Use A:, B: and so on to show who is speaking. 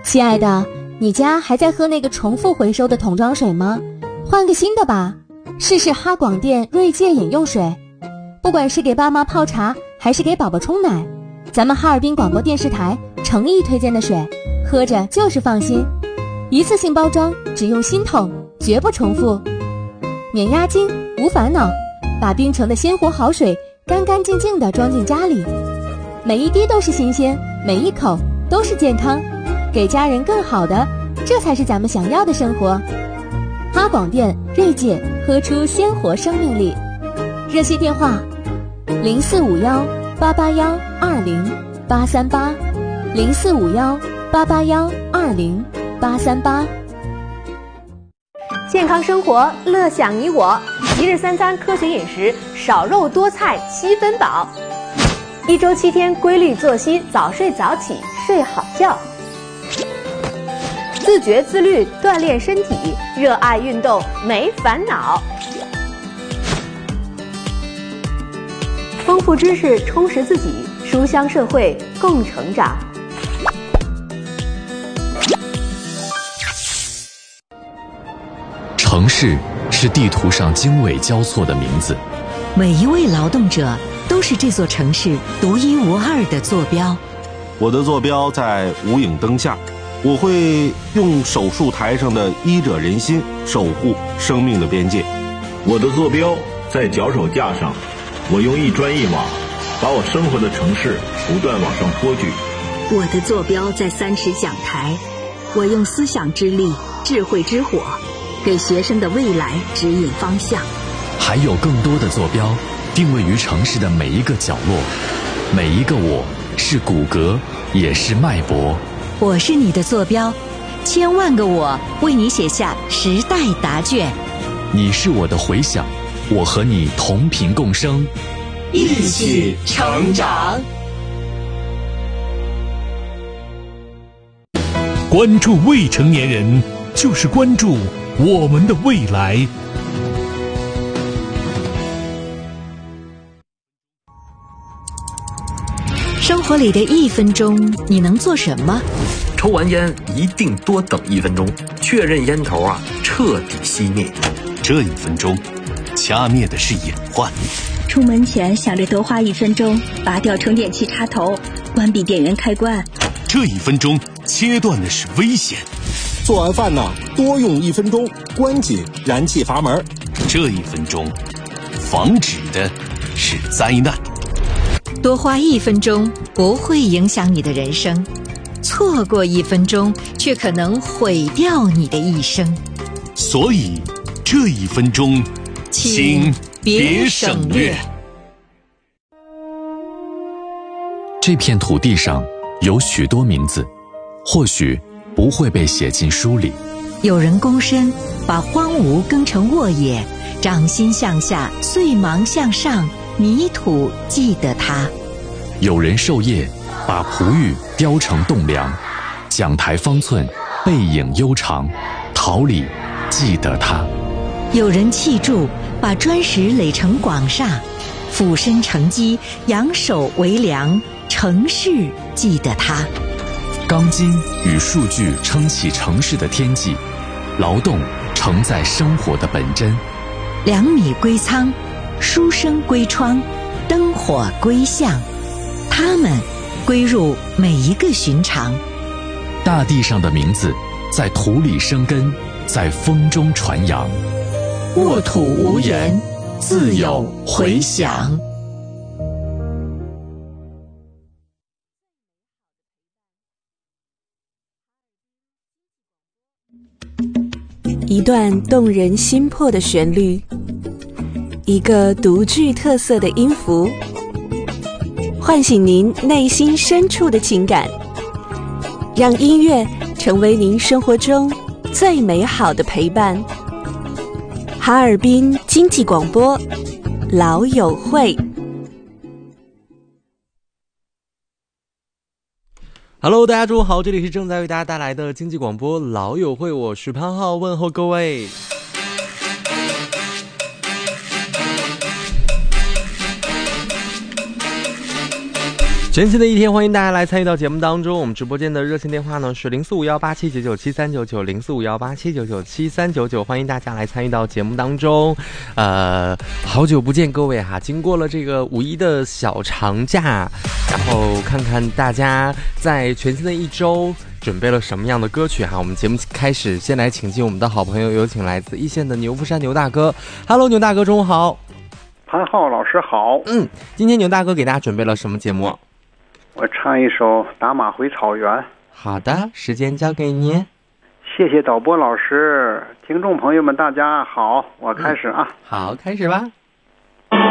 A: 亲爱的，你家还在喝那个重复回收的桶装水吗？换个新的吧，试试哈广电锐界饮用水。不管是给爸妈泡茶还是给宝宝冲奶，咱们哈尔滨广播电视台诚意推荐的水，喝着就是放心。一次性包装，只用新桶，绝不重复，免押金，无烦恼，把冰城的鲜活好水干干净净地装进家里，每一滴都是新鲜，每一口都是健康，给家人更好的，这才是咱们想要的生活。哈广电锐界，喝出鲜活生命力。热线电话0451-881-20838，0451-881-20838。
B: 健康生活，乐享你我。一日三餐科学饮食，少肉多菜7分饱。1周7天规律作息，早睡早起，睡好觉。自觉自律，锻炼身体，热爱运动，没烦恼。丰富知识，充实自己，书香社会，共成长。
C: 城市是地图上经纬交错的名字，
D: 每一位劳动者都是这座城市独一无二的坐标。
E: 我的坐标在无影灯下，我会用手术台上的医者仁心守护生命的边界。
F: 我的坐标在脚手架上，我用一砖一瓦把我生活的城市不断往上托举。
G: 我的坐标在3尺讲台，我用思想之力，智慧之火，给学生的未来指引方向。
C: 还有更多的坐标定位于城市的每一个角落，每一个我是骨骼，也是脉搏。
D: 我是你的坐标，千万个我为你写下时代答卷。
C: 你是我的回响，我和你同频共生，
D: 一起成长。
H: 关注未成年人，就是关注我们的未来。
D: 生活里的1分钟，你能做什么？
I: 抽完烟一定多等1分钟，确认烟头彻底熄灭。
C: 这1分钟，掐灭的是隐患。
G: 出门前想着多花1分钟，拔掉充电器插头，关闭电源开关。
C: 这1分钟，切断的是危险。
J: 做完饭多用1分钟，关紧燃气阀门。
C: 这1分钟，防止的是灾难。
D: 多花1分钟不会影响你的人生，错过1分钟却可能毁掉你的一生。
C: 所以这1分钟，请别省略。这片土地上有许多名字，或许不会被写进书里。
D: 有人躬身把荒芜耕成沃野，掌心向下，碎芒向上，泥土记得它。
C: 有人授业把璞玉雕成栋梁，讲台方寸，背影悠长，桃李记得它。
D: 有人砌筑把砖石垒成广厦，俯身承基，仰首为梁，城市记得它。
C: 钢筋与数据撑起城市的天际，劳动承载生活的本真。
D: 2米归仓，书生归窗，灯火归巷，它们归入每一个寻常。
C: 大地上的名字在土里生根，在风中传扬。
D: 沃土无言，自有回响。
K: 一段动人心魄的旋律，一个独具特色的音符，唤醒您内心深处的情感，让音乐成为您生活中最美好的陪伴。哈尔滨经济广播老友会。
L: Hello， 大家中午好，这里是正在为大家带来的经济广播老友会，我是潘浩，问候各位。 全新的一天，欢迎大家来参与到节目当中。我们直播间的热线电话呢是045187997399，045187997399，欢迎大家来参与到节目当中。好久不见各位哈，经过了这个五一的小长假，然后看看大家在全新的一周准备了什么样的歌曲哈。我们节目开始，先来请进我们的好朋友，有请来自一线的牛夫山牛大哥。Hello， 牛大哥，中午好。
M: 潘浩老师好。
L: 今天牛大哥给大家准备了什么节目？
M: 我唱一首《打马回草原》。
L: 好的，时间交给您。
M: 谢谢导播老师，听众朋友们大家好，我开始啊。
L: 好，开始吧。